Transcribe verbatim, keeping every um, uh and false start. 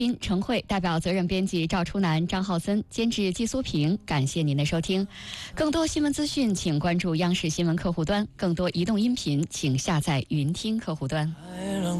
宾陈慧，代表责任编辑赵初南、张浩森，监制季苏平。感谢您的收听。更多新闻资讯，请关注央视新闻客户端；更多移动音频，请下载云听客户端。